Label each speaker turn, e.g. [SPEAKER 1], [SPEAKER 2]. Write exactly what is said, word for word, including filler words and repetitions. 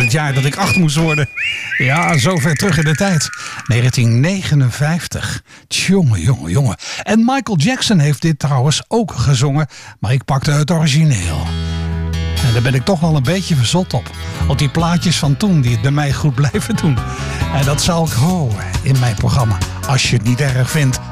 [SPEAKER 1] het jaar dat ik acht moest worden. Ja, zo ver terug in de tijd. negentien negenenvijftig. Tjonge, jonge, jonge. En Michael Jackson heeft dit trouwens ook gezongen. Maar ik pakte het origineel. En daar ben ik toch wel een beetje verzot op. Op die plaatjes van toen die het bij mij goed blijven doen. En dat zal ik horen in mijn programma. Als je het niet erg vindt.